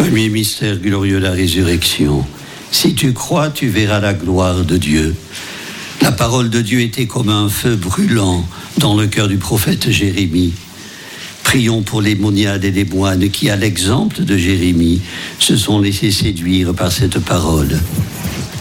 Premier mystère glorieux, la résurrection. Si tu crois, tu verras la gloire de Dieu. La parole de Dieu était comme un feu brûlant dans le cœur du prophète Jérémie. Prions pour les moniades et les moines qui, à l'exemple de Jérémie, se sont laissés séduire par cette parole.